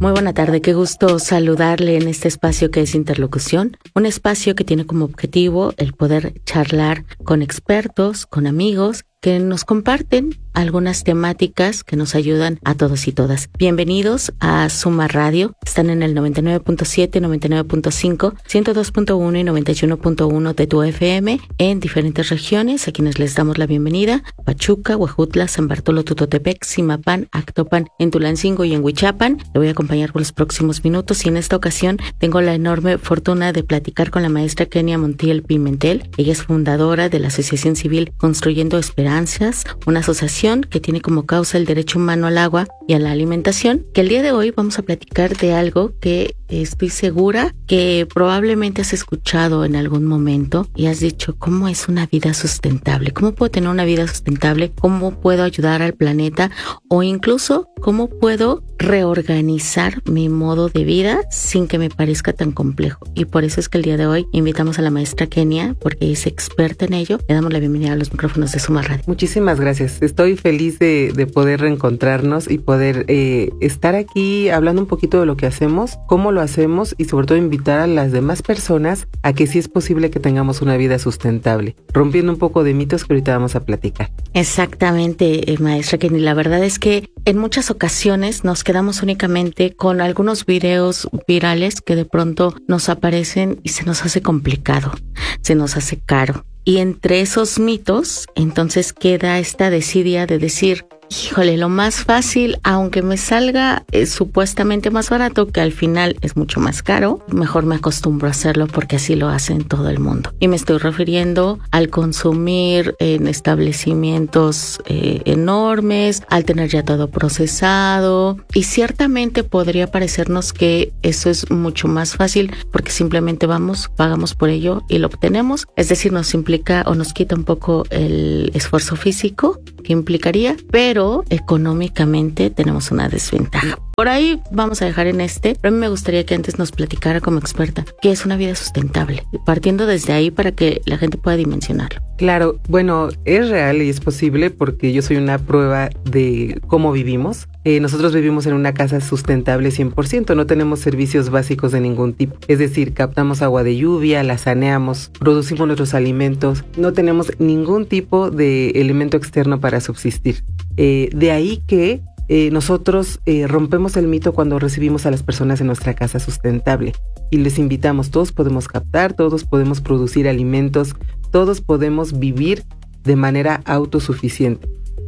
Muy buena tarde, qué gusto saludarle en este espacio que es Interlocución, un espacio que tiene como objetivo el poder charlar con expertos, con amigos, que nos comparten algunas temáticas que nos ayudan a todos y todas. Bienvenidos a Suma Radio. Están en el 99.7, 99.5, 102.1 y 91.1 de tu FM en diferentes regiones, a quienes les damos la bienvenida: Pachuca, Huejutla, San Bartolo, Tutotepec, Zimapán, Actopan, en Tulancingo y en Huichapan. Le voy a acompañar por los próximos minutos y en esta ocasión tengo la enorme fortuna de platicar con la maestra Kenia Montiel Pimentel. Ella es fundadora de la Asociación Civil Construyendo Esperanzas, una asociación que tiene como causa el derecho humano al agua y a la alimentación, que el día de hoy vamos a platicar de algo que estoy segura que probablemente has escuchado en algún momento y has dicho: ¿cómo es una vida sustentable? ¿Cómo puedo tener una vida sustentable? ¿Cómo puedo ayudar al planeta? O incluso, ¿cómo puedo reorganizar mi modo de vida sin que me parezca tan complejo? Y por eso es que el día de hoy invitamos a la maestra Kenia, porque es experta en ello. Le damos la bienvenida a los micrófonos de Suma Radio. Muchísimas gracias. Estoy feliz de poder reencontrarnos y poder estar aquí hablando un poquito de lo que hacemos, cómo lo hacemos y sobre todo invitar a las demás personas a que sí es posible que tengamos una vida sustentable, rompiendo un poco de mitos que ahorita vamos a platicar. Exactamente, maestra Kenia. La verdad es que en muchas ocasiones nos quedamos únicamente con algunos videos virales que de pronto nos aparecen y se nos hace complicado, se nos hace caro. Y entre esos mitos, entonces queda esta desidia de decir: híjole, lo más fácil, aunque me salga supuestamente más barato, que al final es mucho más caro, mejor me acostumbro a hacerlo porque así lo hacen todo el mundo. Y me estoy refiriendo al consumir en establecimientos enormes, al tener ya todo procesado, y ciertamente podría parecernos que eso es mucho más fácil porque simplemente vamos, pagamos por ello y lo obtenemos. Es decir, nos implica o nos quita un poco el esfuerzo físico que implicaría, pero económicamente tenemos una desventaja. Por ahí vamos a dejar pero a mí me gustaría que antes nos platicara como experta qué es una vida sustentable, partiendo desde ahí para que la gente pueda dimensionarlo. Claro, bueno, es real y es posible porque yo soy una prueba de cómo vivimos. Nosotros vivimos en una casa sustentable 100%, no tenemos servicios básicos de ningún tipo. Es decir, captamos agua de lluvia, la saneamos, producimos nuestros alimentos, no tenemos ningún tipo de elemento externo para subsistir. De ahí que nosotros rompemos el mito cuando recibimos a las personas en nuestra casa sustentable y les invitamos: todos podemos captar, todos podemos producir alimentos, todos podemos vivir de manera autosuficiente.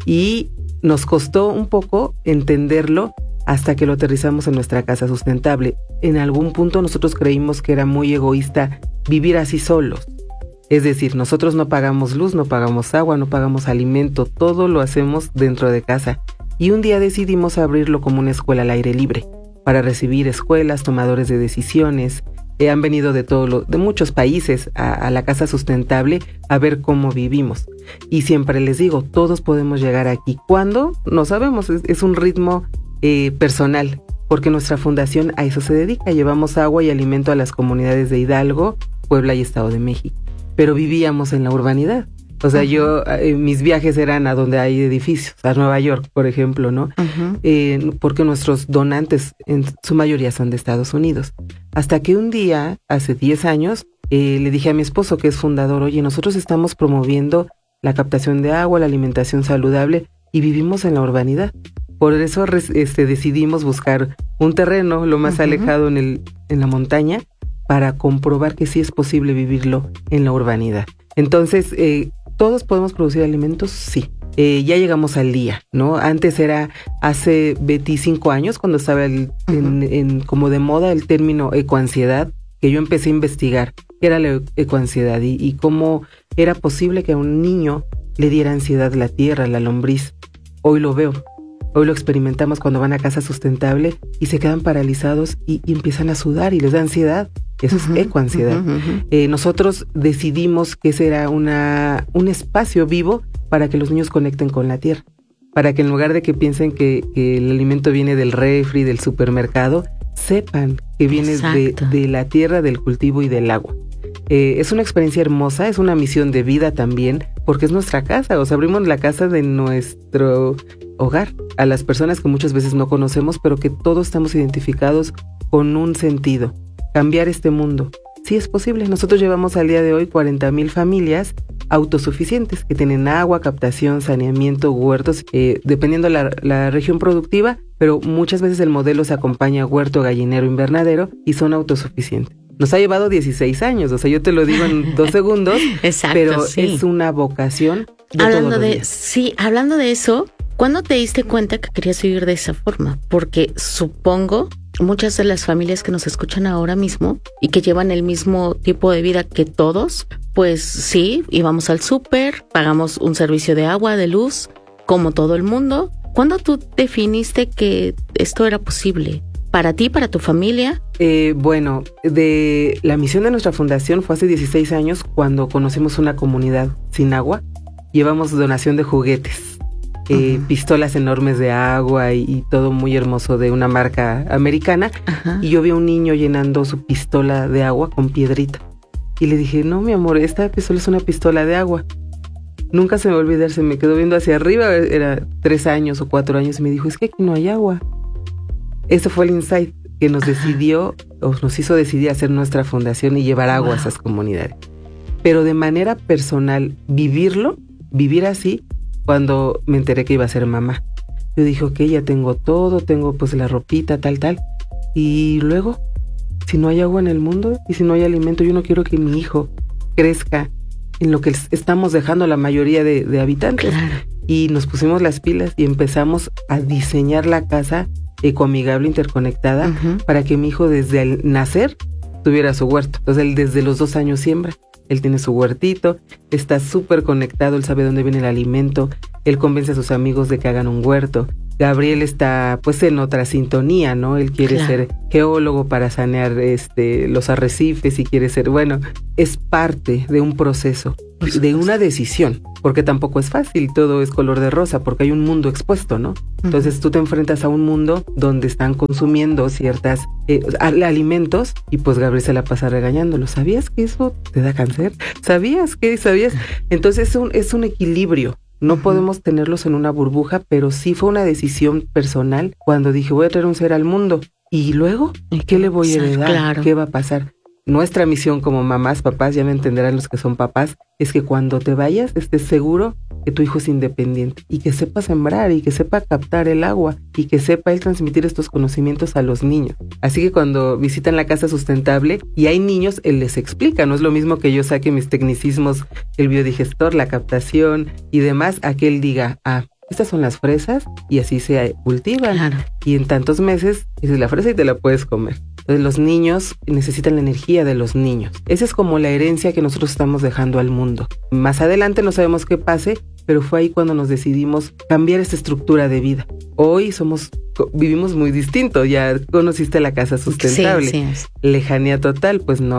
Y nos costó un poco entenderlo hasta que lo aterrizamos en nuestra casa sustentable. En algún punto nosotros creímos que era muy egoísta vivir así solos. Es decir, nosotros no pagamos luz, no pagamos agua, no pagamos alimento, todo lo hacemos dentro de casa. Y un día decidimos abrirlo como una escuela al aire libre, para recibir escuelas, tomadores de decisiones. Han venido de muchos países a la casa sustentable a ver cómo vivimos. Y siempre les digo, todos podemos llegar aquí. ¿Cuándo? No sabemos, es un ritmo personal, porque nuestra fundación a eso se dedica. Llevamos agua y alimento a las comunidades de Hidalgo, Puebla y Estado de México. Pero vivíamos en la urbanidad. O sea, mis viajes eran a donde hay edificios, a Nueva York, por ejemplo, ¿no? Porque nuestros donantes en su mayoría son de Estados Unidos. Hasta que un día, hace 10 años, le dije a mi esposo, que es fundador: oye, nosotros estamos promoviendo la captación de agua, la alimentación saludable y vivimos en la urbanidad. Por eso decidimos buscar un terreno lo más alejado en la montaña para comprobar que sí es posible vivirlo en la urbanidad. Entonces, ¿todos podemos producir alimentos? Sí. Ya llegamos al día, ¿no? Antes era hace 25 años cuando estaba como de moda el término ecoansiedad, que yo empecé a investigar qué era la ecoansiedad y cómo era posible que a un niño le diera ansiedad la tierra, la lombriz. Hoy lo veo. Hoy lo experimentamos cuando van a casa sustentable y se quedan paralizados y empiezan a sudar y les da ansiedad. Eso es ecoansiedad. Nosotros decidimos que ese era un espacio vivo para que los niños conecten con la tierra, para que en lugar de que piensen que el alimento viene del refri, del supermercado, sepan que viene de la tierra, del cultivo y del agua. Es una experiencia hermosa, es una misión de vida también, porque es nuestra casa, o sea, abrimos la casa de nuestro hogar a las personas que muchas veces no conocemos, pero que todos estamos identificados con un sentido, cambiar este mundo. Sí es posible, nosotros llevamos al día de hoy 40,000 familias autosuficientes que tienen agua, captación, saneamiento, huertos, dependiendo la región productiva, pero muchas veces el modelo se acompaña a huerto, gallinero, invernadero y son autosuficientes. Nos ha llevado 16 años, o sea, yo te lo digo en 2 segundos, exacto, pero sí, es una vocación de hablando todos los días. Sí, hablando de eso, ¿cuándo te diste cuenta que querías vivir de esa forma? Porque supongo muchas de las familias que nos escuchan ahora mismo y que llevan el mismo tipo de vida que todos, pues sí, íbamos al súper, pagamos un servicio de agua, de luz, como todo el mundo. ¿Cuándo tú definiste que esto era posible? ¿Para ti, para tu familia? Bueno, de la misión de nuestra fundación fue hace 16 años cuando conocimos una comunidad sin agua. Llevamos donación de juguetes, pistolas enormes de agua y todo muy hermoso de una marca americana. Y yo vi a un niño llenando su pistola de agua con piedrita. Y le dije, no, mi amor, esta pistola es una pistola de agua. Nunca se me va a olvidar, se me quedó viendo hacia arriba, era 3 años o 4 años y me dijo, es que aquí no hay agua. Ese fue el insight que nos decidió, o nos hizo decidir hacer nuestra fundación y llevar agua a esas comunidades. Pero de manera personal, vivir así, cuando me enteré que iba a ser mamá. Yo dije, ok, ya tengo todo, tengo pues la ropita, tal. Y luego, si no hay agua en el mundo y si no hay alimento, yo no quiero que mi hijo crezca en lo que estamos dejando la mayoría de habitantes. Claro. Y nos pusimos las pilas y empezamos a diseñar la casa ecoamigable, interconectada, para que mi hijo desde el nacer tuviera su huerto. Entonces él desde los 2 años siembra, él tiene su huertito, está súper conectado, él sabe dónde viene el alimento, él convence a sus amigos de que hagan un huerto. Gabriel está pues en otra sintonía, ¿no? Él quiere ser geólogo para sanear los arrecifes y quiere ser, bueno, es parte de un proceso, de una decisión, porque tampoco es fácil, todo es color de rosa, porque hay un mundo expuesto, ¿no? Entonces tú te enfrentas a un mundo donde están consumiendo ciertas alimentos y pues Gabriel se la pasa regañándolo. ¿Sabías que eso te da cáncer? ¿Sabías? Entonces es un equilibrio. No podemos tenerlos en una burbuja, pero sí fue una decisión personal cuando dije, voy a traer un ser al mundo. ¿Y luego? ¿Qué le voy a heredar? Claro. ¿Qué va a pasar? Nuestra misión como mamás, papás, ya me entenderán los que son papás, es que cuando te vayas estés seguro que tu hijo es independiente y que sepa sembrar y que sepa captar el agua y que sepa él transmitir estos conocimientos a los niños. Así que cuando visitan la casa sustentable y hay niños, él les explica. No es lo mismo que yo saque mis tecnicismos, el biodigestor, la captación y demás, a que él diga, estas son las fresas y así se cultivan. Claro. Y en tantos meses, esa es la fresa y te la puedes comer. Entonces los niños necesitan la energía de los niños. Esa es como la herencia que nosotros estamos dejando al mundo. Más adelante no sabemos qué pase, pero fue ahí cuando nos decidimos cambiar esta estructura de vida. Hoy vivimos muy distinto. Ya conociste la casa sustentable. Sí. Lejanía total, pues no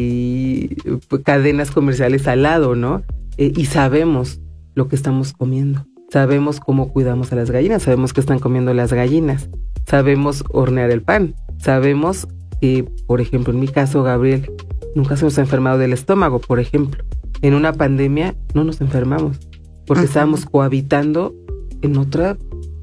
hay cadenas comerciales al lado, ¿no? Y sabemos lo que estamos comiendo. Sabemos cómo cuidamos a las gallinas, sabemos qué están comiendo las gallinas, sabemos hornear el pan, sabemos que, por ejemplo, en mi caso, Gabriel, nunca se nos ha enfermado del estómago, por ejemplo. En una pandemia no nos enfermamos, porque estábamos cohabitando en otra...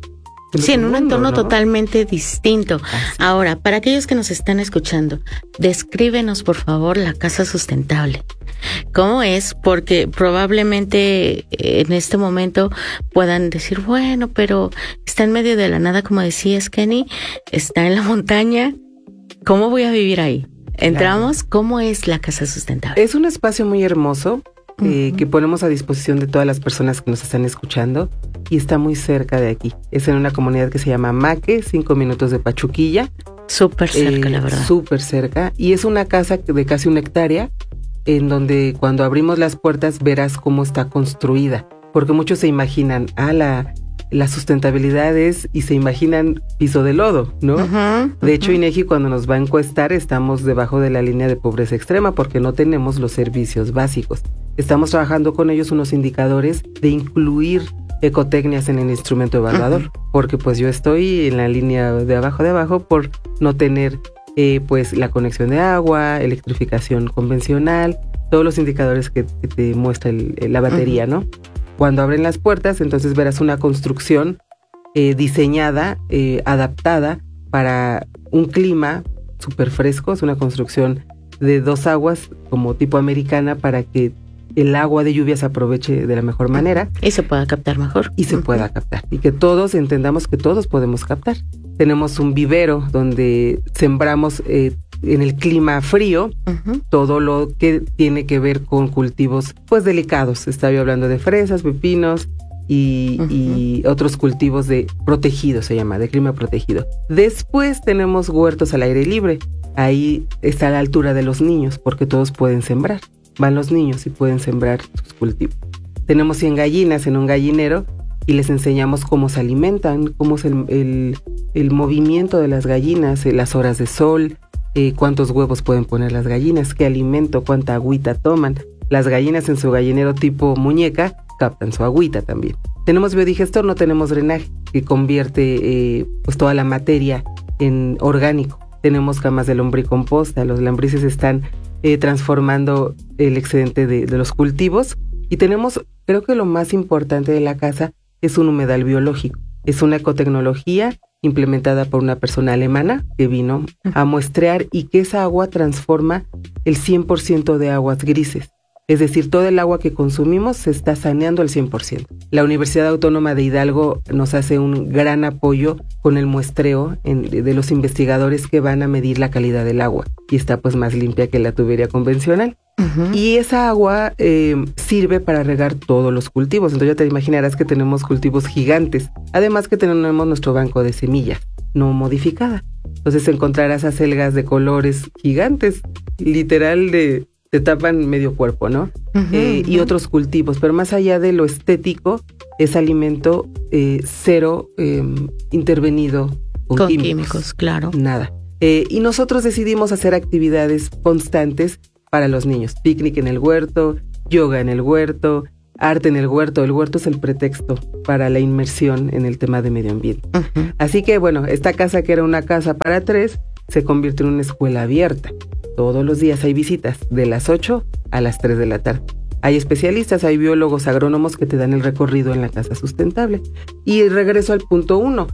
en un entorno totalmente distinto. Ahora, para aquellos que nos están escuchando, descríbenos, por favor, la casa sustentable. ¿Cómo es? Porque probablemente en este momento puedan decir, bueno, pero está en medio de la nada, como decías, Kenny, está en la montaña. ¿Cómo voy a vivir ahí? Entramos, claro. ¿Cómo es la casa sustentable? Es un espacio muy hermoso que ponemos a disposición de todas las personas que nos están escuchando y está muy cerca de aquí. Es en una comunidad que se llama Maque, 5 minutos de Pachuquilla. Súper cerca, la verdad. Súper cerca. Y es una casa de casi 1 hectárea en donde cuando abrimos las puertas verás cómo está construida. Porque muchos se imaginan, la sustentabilidad es, y se imaginan piso de lodo, ¿no? De hecho, INEGI cuando nos va a encuestar estamos debajo de la línea de pobreza extrema porque no tenemos los servicios básicos. Estamos trabajando con ellos unos indicadores de incluir ecotecnias en el instrumento evaluador, porque pues yo estoy en la línea de abajo por no tener pues la conexión de agua, electrificación convencional, todos los indicadores que te muestra la batería, ¿no? Cuando abren las puertas, entonces verás una construcción diseñada, adaptada para un clima súper fresco. Es una construcción de 2 aguas como tipo americana para que el agua de lluvia se aproveche de la mejor manera. Y se pueda captar mejor. Y se pueda captar. Y que todos entendamos que todos podemos captar. Tenemos un vivero donde sembramos en el clima frío todo lo que tiene que ver con cultivos pues delicados. Estaba yo hablando de fresas, pepinos y otros cultivos de protegido, se llama, de clima protegido. Después tenemos huertos al aire libre. Ahí está a la altura de los niños porque todos pueden sembrar. Van los niños y pueden sembrar sus cultivos. Tenemos 100 gallinas en un gallinero y les enseñamos cómo se alimentan, cómo es el movimiento de las gallinas, las horas de sol, cuántos huevos pueden poner las gallinas, qué alimento, cuánta agüita toman. Las gallinas en su gallinero tipo muñeca captan su agüita también. Tenemos biodigestor, no tenemos drenaje, que convierte pues toda la materia en orgánico. Tenemos camas de lombricomposta, los lombrices están transformando el excedente de los cultivos. Y tenemos, creo que lo más importante de la casa es un humedal biológico. Es una ecotecnología implementada por una persona alemana que vino a muestrear y que esa agua transforma el 100% de aguas grises. Es decir, todo el agua que consumimos se está saneando al 100%. La Universidad Autónoma de Hidalgo nos hace un gran apoyo con el muestreo de los investigadores que van a medir la calidad del agua. Y está pues más limpia que la tubería convencional. Y esa agua sirve para regar todos los cultivos. Entonces ya te imaginarás que tenemos cultivos gigantes. Además que tenemos nuestro banco de semillas no modificada. Entonces encontrarás acelgas de colores gigantes, literal te tapan medio cuerpo, ¿no? Y otros cultivos. Pero más allá de lo estético, es alimento cero intervenido con químicos. Claro. Nada. Y nosotros decidimos hacer actividades constantes para los niños. Picnic en el huerto, yoga en el huerto, arte en el huerto. El huerto es el pretexto para la inmersión en el tema de medio ambiente. Así que, bueno, esta casa que era una casa para 3, se convierte en una escuela abierta. Todos los días hay visitas, de las 8 a las 3 de la tarde. Hay especialistas, hay biólogos, agrónomos que te dan el recorrido en la casa sustentable. Y regreso al punto 1,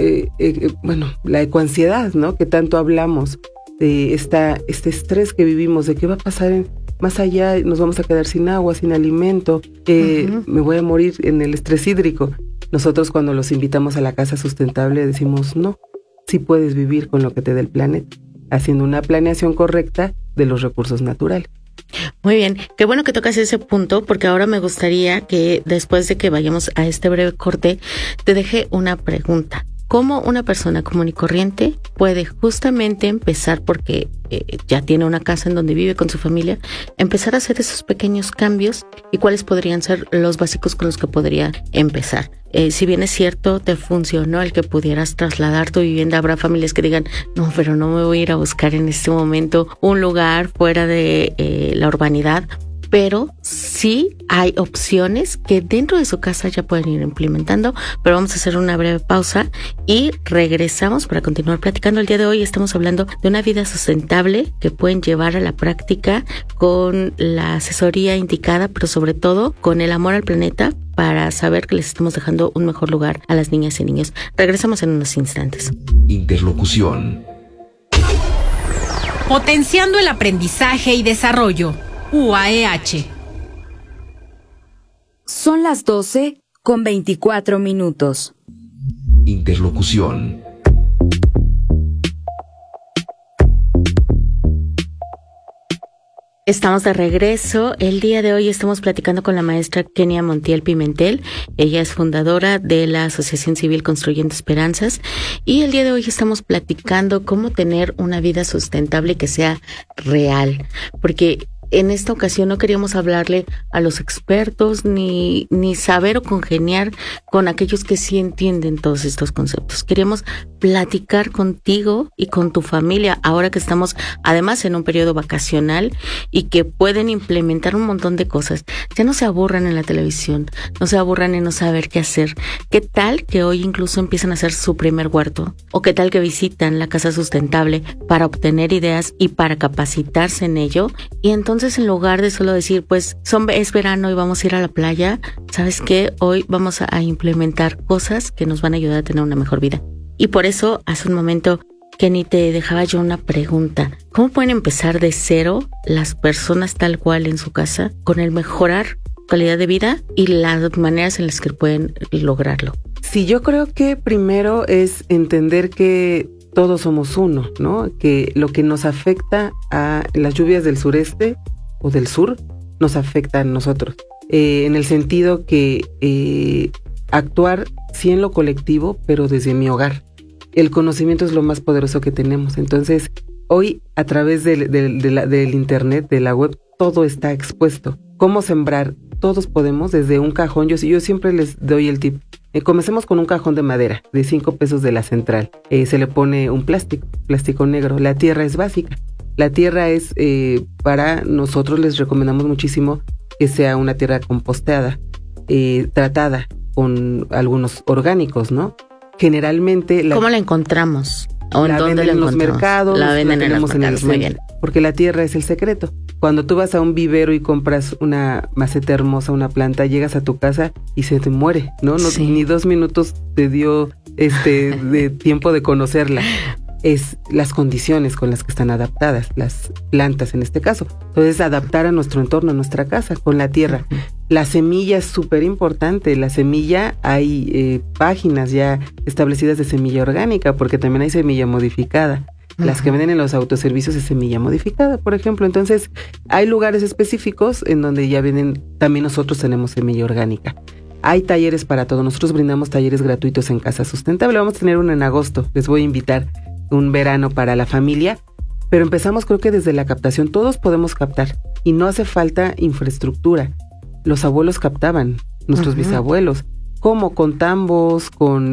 la ecoansiedad, ¿no? Que tanto hablamos de este estrés que vivimos, de qué va a pasar más allá, nos vamos a quedar sin agua, sin alimento, me voy a morir en el estrés hídrico. Nosotros cuando los invitamos a la casa sustentable decimos, no, sí puedes vivir con lo que te dé el planeta, haciendo una planeación correcta de los recursos naturales. Muy bien, qué bueno que tocas ese punto, porque ahora me gustaría que después de que vayamos a este breve corte, te deje una pregunta. ¿Cómo una persona común y corriente puede justamente empezar, porque ya tiene una casa en donde vive con su familia, empezar a hacer esos pequeños cambios y cuáles podrían ser los básicos con los que podría empezar? Si bien es cierto, te funcionó el que pudieras trasladar tu vivienda, habrá familias que digan, no, pero no me voy a ir a buscar en este momento un lugar fuera de la urbanidad. Pero sí hay opciones que dentro de su casa ya pueden ir implementando. Pero vamos a hacer una breve pausa y regresamos para continuar platicando. El día de hoy estamos hablando de una vida sustentable que pueden llevar a la práctica con la asesoría indicada, pero sobre todo con el amor al planeta, para saber que les estamos dejando un mejor lugar a las niñas y niños. Regresamos en unos instantes. Interlocución. Potenciando el aprendizaje y desarrollo. UAEH. Son las 12:24. Interlocución. Estamos de regreso. El día de hoy estamos platicando con la maestra Kenia Montiel Pimentel. Ella es fundadora de la Asociación Civil Construyendo Esperanzas. Y el día de hoy estamos platicando cómo tener una vida sustentable que sea real. Porque en esta ocasión no queríamos hablarle a los expertos ni saber o congeniar con aquellos que sí entienden todos estos conceptos. Queríamos platicar contigo y con tu familia ahora que estamos además en un periodo vacacional y que pueden implementar un montón de cosas. Ya no se aburran en la televisión, no se aburran en no saber qué hacer. ¿Qué tal que hoy incluso empiezan a hacer su primer huerto? ¿O qué tal que visitan la casa sustentable para obtener ideas y para capacitarse en ello? Y entonces entonces en lugar de solo decir, pues es verano y vamos a ir a la playa, ¿sabes qué? Hoy vamos a implementar cosas que nos van a ayudar a tener una mejor vida. Y por eso, hace un momento, Kenny, te dejaba yo una pregunta. ¿Cómo pueden empezar de cero las personas tal cual en su casa con el mejorar calidad de vida y las maneras en las que pueden lograrlo? Sí, yo creo que primero es entender que todos somos uno, ¿no? Que lo que nos afecta a las lluvias del sureste o del sur nos afecta a nosotros. En el sentido que actuar sí en lo colectivo, pero desde mi hogar. El conocimiento es lo más poderoso que tenemos. Entonces, hoy a través del internet, de la web, todo está expuesto. ¿Cómo sembrar? Todos podemos desde un cajón. Yo siempre les doy el tip. Comencemos con un cajón de madera de 5 pesos de la central. Se le pone un plástico negro. La tierra es básica. La tierra es, para nosotros les recomendamos muchísimo que sea una tierra composteada, tratada con algunos orgánicos, ¿no? Generalmente... ¿Cómo la encontramos? ¿O en dónde la encontramos? En los mercados. La venden en los mercados, muy bien. Porque la tierra es el secreto. Cuando tú vas a un vivero y compras una maceta hermosa, una planta, llegas a tu casa y se te muere, ¿no? Sí. Ni 2 minutos te dio de tiempo de conocerla. Es las condiciones con las que están adaptadas, las plantas en este caso. Entonces, adaptar a nuestro entorno, a nuestra casa, con la tierra. La semilla es súper importante. La semilla, hay páginas ya establecidas de semilla orgánica, porque también hay semilla modificada. Las que venden en los autoservicios es semilla modificada, por ejemplo. Entonces, hay lugares específicos en donde ya vienen, también nosotros tenemos semilla orgánica. Hay talleres para todo. Nosotros brindamos talleres gratuitos en Casa Sustentable. Vamos a tener uno en agosto. Les voy a invitar un verano para la familia. Pero empezamos, creo que desde la captación. Todos podemos captar y no hace falta infraestructura. Los abuelos captaban, nuestros bisabuelos. ¿Cómo? Con tambos, con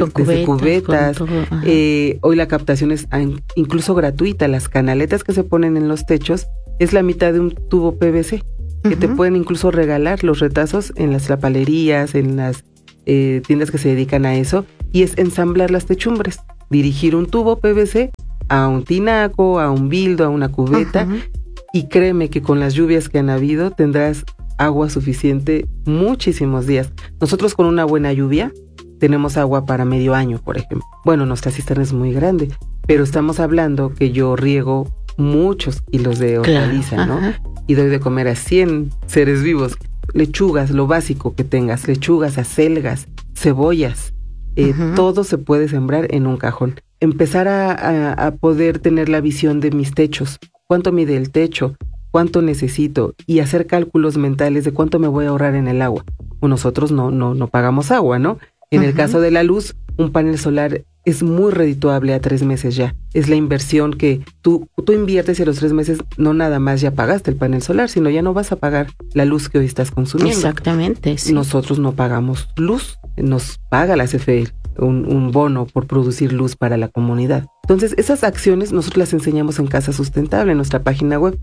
cubetas. Con hoy la captación es incluso gratuita. Las canaletas que se ponen en los techos es la mitad de un tubo PVC, que te pueden incluso regalar los retazos en las lapalerías, en las tiendas que se dedican a eso, y es ensamblar las techumbres, dirigir un tubo PVC a un tinaco, a un bildo, a una cubeta, y créeme que con las lluvias que han habido tendrás agua suficiente muchísimos días. Nosotros con una buena lluvia tenemos agua para medio año, por ejemplo. Bueno, nuestra cisterna es muy grande, pero estamos hablando que yo riego muchos kilos de hortaliza, ¿no? Y doy de comer a 100 seres vivos. Lechugas, lo básico que tengas, lechugas, acelgas, cebollas, todo se puede sembrar en un cajón. Empezar a poder tener la visión de mis techos. ¿Cuánto mide el techo? ¿Cuánto necesito? Y hacer cálculos mentales de cuánto me voy a ahorrar en el agua. Nosotros no pagamos agua, ¿no? En el caso de la luz, un panel solar es muy redituable a 3 meses ya. Es la inversión que tú inviertes y a los 3 meses no nada más ya pagaste el panel solar, sino ya no vas a pagar la luz que hoy estás consumiendo. Exactamente, sí. Nosotros no pagamos luz, nos paga la CFE un bono por producir luz para la comunidad. Entonces, esas acciones nosotros las enseñamos en Casa Sustentable, en nuestra página web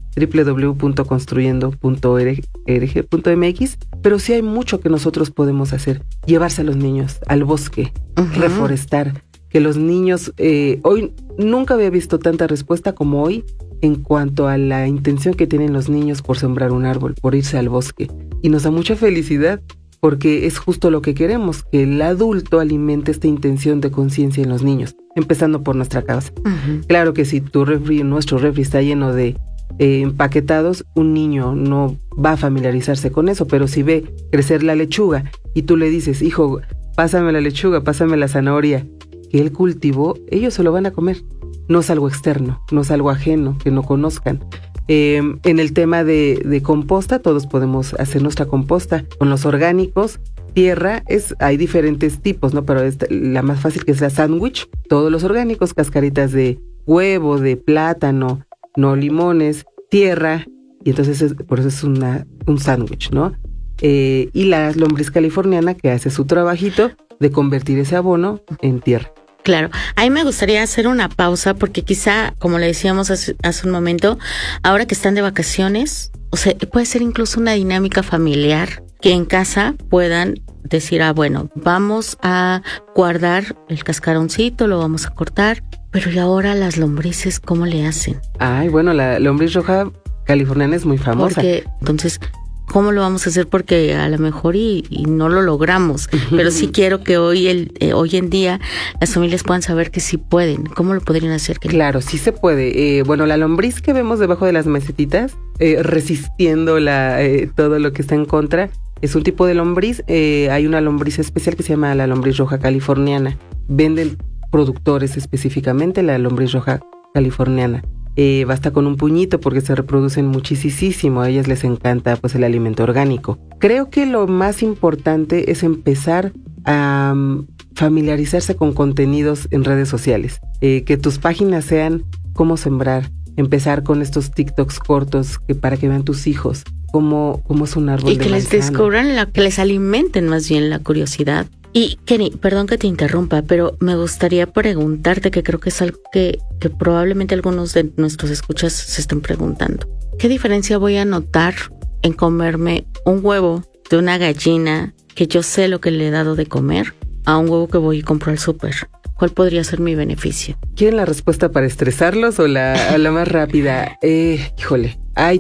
www.construyendo.org.mx, pero sí hay mucho que nosotros podemos hacer. Llevarse a los niños al bosque, reforestar, que los niños, hoy nunca había visto tanta respuesta como hoy en cuanto a la intención que tienen los niños por sembrar un árbol, por irse al bosque. Y nos da mucha felicidad, porque es justo lo que queremos, que el adulto alimente esta intención de conciencia en los niños, empezando por nuestra casa. Claro que si nuestro refri está lleno de empaquetados, un niño no va a familiarizarse con eso, pero si ve crecer la lechuga y tú le dices, hijo, pásame la lechuga, pásame la zanahoria, que él cultivó, ellos se lo van a comer. No es algo externo, no es algo ajeno, que no conozcan. En el tema de composta, todos podemos hacer nuestra composta con los orgánicos. Tierra, hay diferentes tipos, ¿no? Pero la más fácil, que es la sándwich, todos los orgánicos, cascaritas de huevo, de plátano, no limones, tierra, y entonces por eso es un sándwich, ¿no? Y la lombriz californiana, que hace su trabajito de convertir ese abono en tierra. Claro, ahí me gustaría hacer una pausa porque quizá, como le decíamos hace un momento, ahora que están de vacaciones, o sea, puede ser incluso una dinámica familiar que en casa puedan decir, bueno, vamos a guardar el cascaroncito, lo vamos a cortar, pero ¿y ahora las lombrices cómo le hacen? Bueno, la lombriz roja californiana es muy famosa. Porque, entonces, ¿cómo lo vamos a hacer? Porque a lo mejor y no lo logramos, pero sí quiero que hoy en día las familias puedan saber que sí pueden. ¿Cómo lo podrían hacer? Claro, sí se puede. Bueno, la lombriz que vemos debajo de las macetitas, resistiendo todo lo que está en contra, es un tipo de lombriz. Hay una lombriz especial que se llama la lombriz roja californiana. Venden productores específicamente la lombriz roja californiana. Basta con un puñito porque se reproducen muchísimo, a ellas les encanta pues el alimento orgánico. Creo que lo más importante es empezar a familiarizarse con contenidos en redes sociales, que tus páginas sean cómo sembrar, empezar con estos TikToks cortos para que vean tus hijos cómo es un árbol de manzana. Y que les descubran, que les alimenten más bien la curiosidad. Y Kenny, perdón que te interrumpa, pero me gustaría preguntarte, que creo que es algo que probablemente algunos de nuestros escuchas se estén preguntando. ¿Qué diferencia voy a notar en comerme un huevo de una gallina que yo sé lo que le he dado de comer a un huevo que voy y compro al súper? ¿Cuál podría ser mi beneficio? ¿Quieren la respuesta para estresarlos o la más rápida? Híjole, hay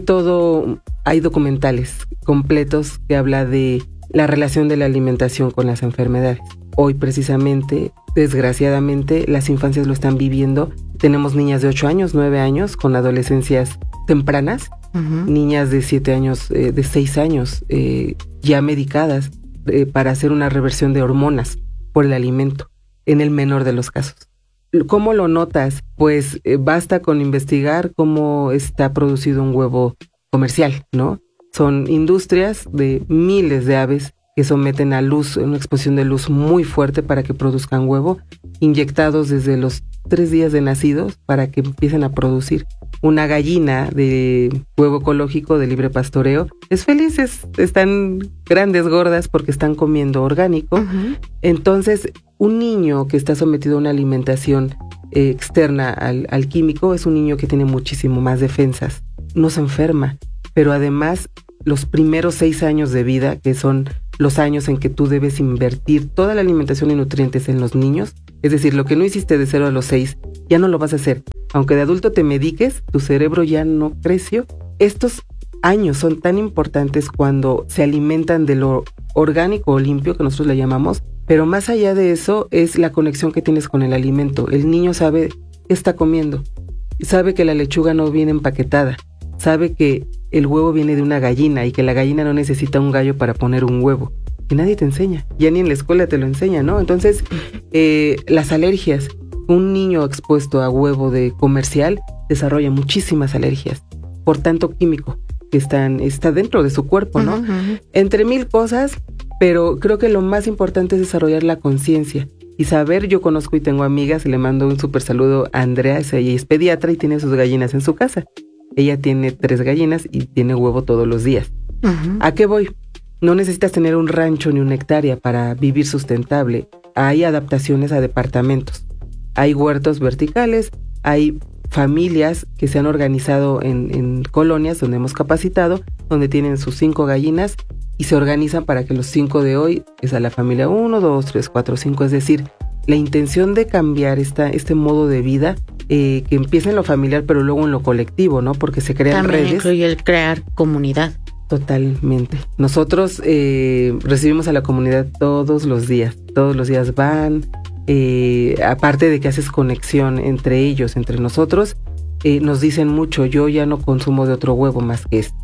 documentales completos que habla de la relación de la alimentación con las enfermedades. Hoy precisamente, desgraciadamente, las infancias lo están viviendo. Tenemos niñas de 8 años, 9 años, con adolescencias tempranas, niñas de 7 años, de 6 años, ya medicadas para hacer una reversión de hormonas por el alimento, en el menor de los casos. ¿Cómo lo notas? Pues basta con investigar cómo está producido un huevo comercial, ¿no? Son industrias de miles de aves que someten a luz, una exposición de luz muy fuerte para que produzcan huevo, inyectados desde los 3 días de nacidos para que empiecen a producir. Una gallina de huevo ecológico de libre pastoreo es feliz, están grandes, gordas porque están comiendo orgánico. Entonces, un niño que está sometido a una alimentación externa al químico es un niño que tiene muchísimo más defensas, no se enferma. Pero además, los primeros 6 años de vida, que son los años en que tú debes invertir toda la alimentación y nutrientes en los niños, es decir, lo que no hiciste de 0 a los 6, ya no lo vas a hacer. Aunque de adulto te mediques, tu cerebro ya no creció. Estos años son tan importantes cuando se alimentan de lo orgánico o limpio, que nosotros le llamamos, pero más allá de eso es la conexión que tienes con el alimento. El niño sabe qué está comiendo, sabe que la lechuga no viene empaquetada, sabe que el huevo viene de una gallina y que la gallina no necesita un gallo para poner un huevo. Y nadie te enseña, ya ni en la escuela te lo enseña, ¿no? Entonces, las alergias. Un niño expuesto a huevo de comercial desarrolla muchísimas alergias por tanto químico que está dentro de su cuerpo, ¿no? Entre mil cosas, pero creo que lo más importante es desarrollar la conciencia y saber. Yo conozco y tengo amigas, y le mando un súper saludo a Andrea, ella es pediatra y tiene sus gallinas en su casa. Ella tiene 3 gallinas y tiene huevo todos los días. ¿A qué voy? No necesitas tener un rancho ni una hectárea para vivir sustentable. Hay adaptaciones a departamentos. Hay huertos verticales, hay familias que se han organizado en colonias donde hemos capacitado, donde tienen sus 5 gallinas y se organizan para que los 5 de hoy es a la familia 1, 2, 3, 4, 5. Es decir, la intención de cambiar este modo de vida, que empieza en lo familiar, pero luego en lo colectivo, ¿no? Porque se crean también redes. Incluye el crear comunidad. Totalmente. Nosotros recibimos a la comunidad todos los días van, aparte de que haces conexión entre ellos, entre nosotros, nos dicen mucho: yo ya no consumo de otro huevo más que este.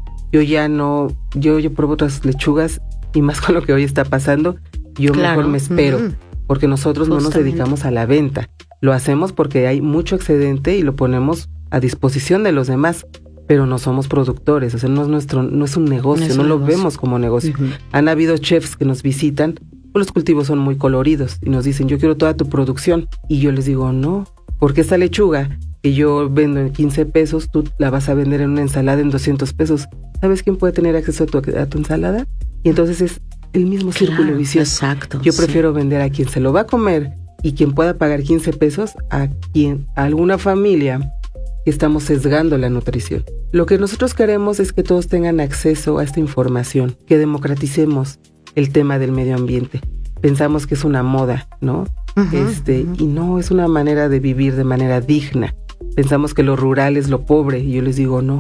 Yo pruebo otras lechugas, y más con lo que hoy está pasando, yo mejor me espero, porque nosotros no nos dedicamos a la venta. Lo hacemos porque hay mucho excedente y lo ponemos a disposición de los demás, pero no somos productores, o sea, no es un negocio, no lo vemos como negocio. Han habido chefs que nos visitan, los cultivos son muy coloridos y nos dicen: yo quiero toda tu producción, y yo les digo: no, porque esta lechuga que yo vendo en 15 pesos, tú la vas a vender en una ensalada en 200 pesos. ¿Sabes quién puede tener acceso a tu ensalada? Y entonces es el mismo círculo vicioso. Exacto. Yo prefiero vender a quien se lo va a comer y quien pueda pagar 15 pesos a alguna familia que estamos sesgando la nutrición. Lo que nosotros queremos es que todos tengan acceso a esta información, que democraticemos el tema del medio ambiente. Pensamos que es una moda, ¿no? Y no, es una manera de vivir de manera digna. Pensamos que lo rural es lo pobre, y yo les digo: no,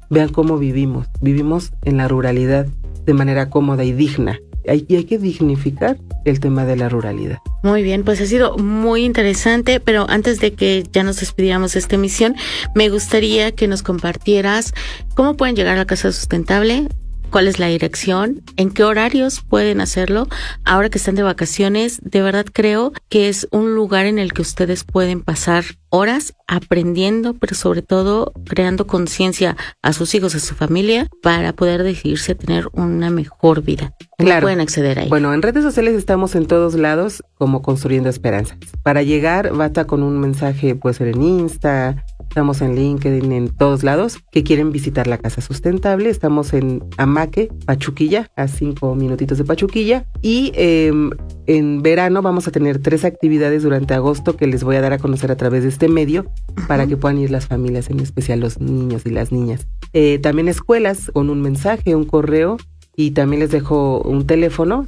vean cómo vivimos. Vivimos en la ruralidad de manera cómoda y digna. Y hay que dignificar el tema de la ruralidad. Muy bien, pues ha sido muy interesante, pero antes de que ya nos despidiéramos de esta emisión, me gustaría que nos compartieras cómo pueden llegar a la Casa Sustentable, cuál es la dirección, en qué horarios pueden hacerlo. Ahora que están de vacaciones, de verdad creo que es un lugar en el que ustedes pueden pasar horas aprendiendo, pero sobre todo creando conciencia a sus hijos, a su familia, para poder decidirse a tener una mejor vida. ¿Cómo pueden acceder ahí? Bueno, en redes sociales estamos en todos lados como Construyendo Esperanzas. Para llegar, basta con un mensaje, puede ser en Insta, estamos en LinkedIn, en todos lados, que quieren visitar la Casa Sustentable. Estamos en Amaque, Pachuquilla, a 5 minutitos de Pachuquilla. Y en verano vamos a tener 3 actividades durante agosto que les voy a dar a conocer a través de este medio, para que puedan ir las familias, en especial los niños y las niñas. También escuelas con un mensaje, un correo, y también les dejo un teléfono,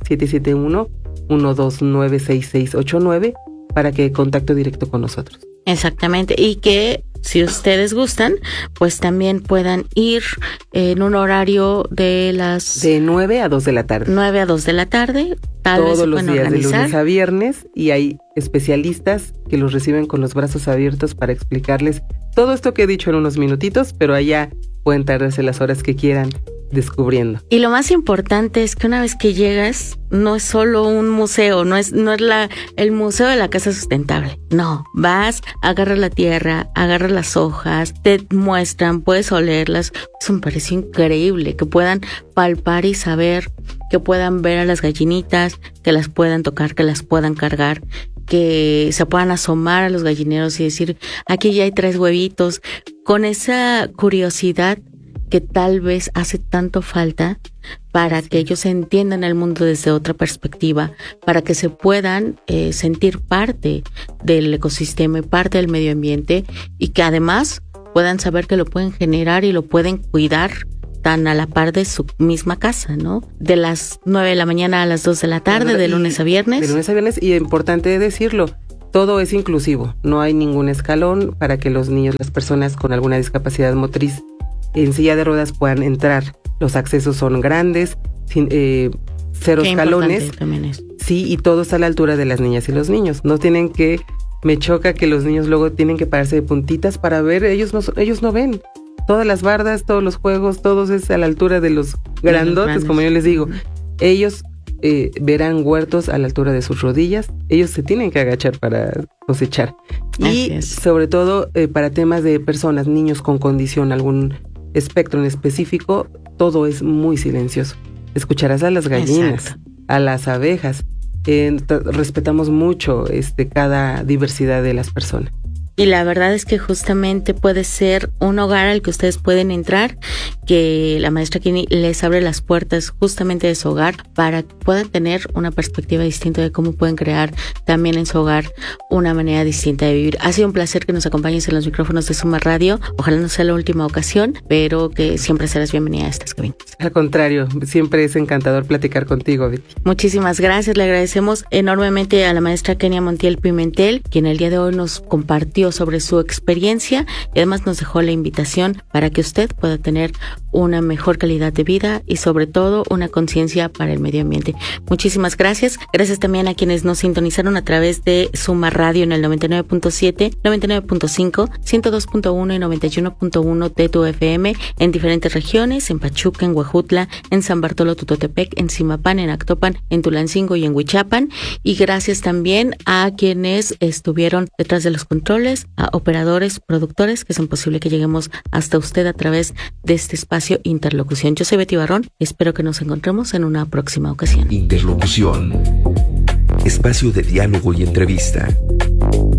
771-129-6689, para que contacto directo con nosotros. Exactamente, y que si ustedes gustan, pues también puedan ir en un horario de 9 a 2 de la tarde. 9 a 2 de la tarde, todos los días, de lunes a viernes, y hay especialistas que los reciben con los brazos abiertos para explicarles todo esto que he dicho en unos minutitos, pero allá pueden tardarse las horas que quieran descubriendo. Y lo más importante es que una vez que llegas, no es solo un museo, no es el museo de la Casa Sustentable. No, vas, agarras la tierra, agarras las hojas, te muestran, puedes olerlas. Eso me pareció increíble, que puedan palpar y saber, que puedan ver a las gallinitas, que las puedan tocar, que las puedan cargar, que se puedan asomar a los gallineros y decir, aquí ya hay 3 huevitos, con esa curiosidad que tal vez hace tanto falta para que ellos entiendan el mundo desde otra perspectiva, para que se puedan sentir parte del ecosistema y parte del medio ambiente, y que además puedan saber que lo pueden generar y lo pueden cuidar tan a la par de su misma casa, ¿no? De las 9 de la mañana a las 2 de la tarde, de lunes a viernes. De lunes a viernes, y importante decirlo, todo es inclusivo, no hay ningún escalón para que los niños, las personas con alguna discapacidad motriz en silla de ruedas puedan entrar. Los accesos son grandes, 0 escalones. Sí, y todo está a la altura de las niñas y los niños. No tienen que, me choca que los niños luego tienen que pararse de puntitas para ver, ellos no ven. Todas las bardas, todos los juegos, todos es a la altura de los grandotes, como yo les digo. Ellos verán huertos a la altura de sus rodillas. Ellos se tienen que agachar para cosechar. Y sobre todo para temas de personas, niños con condición, algún espectro en específico, todo es muy silencioso. Escucharás a las gallinas, a las abejas. Respetamos mucho cada diversidad de las personas. Y la verdad es que justamente puede ser un hogar al que ustedes pueden entrar, que la maestra Kini les abre las puertas justamente de su hogar para que puedan tener una perspectiva distinta de cómo pueden crear también en su hogar una manera distinta de vivir. Ha sido un placer que nos acompañes en los micrófonos de Suma Radio. Ojalá no sea la última ocasión, pero que siempre serás bienvenida a estas cabinas. Al contrario, siempre es encantador platicar contigo, Betty. Muchísimas gracias. Le agradecemos enormemente a la maestra Kenia Montiel Pimentel, quien el día de hoy nos compartió sobre su experiencia y además nos dejó la invitación para que usted pueda tener una mejor calidad de vida y sobre todo una conciencia para el medio ambiente. Muchísimas gracias. Gracias también a quienes nos sintonizaron a través de Suma Radio en el 99.7, 99.5, 102.1 y 91.1 de tu FM en diferentes regiones, en Pachuca, en Huejutla, en San Bartolo Tutotepec, en Zimapán, en Actopan, en Tulancingo y en Huichapan. Y gracias también a quienes estuvieron detrás de los controles, a operadores, productores que hacen posible que lleguemos hasta usted a través de este espacio Interlocución. Yo soy Betty Barrón, espero que nos encontremos en una próxima ocasión. Interlocución, espacio de diálogo y entrevista.